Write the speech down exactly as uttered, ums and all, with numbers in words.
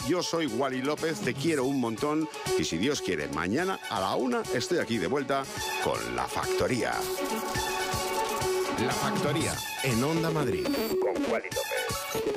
Yo soy Wally López, te quiero un montón y si Dios quiere, mañana a la una estoy aquí de vuelta con La Factoría. La Factoría en Onda Madrid con Wally López.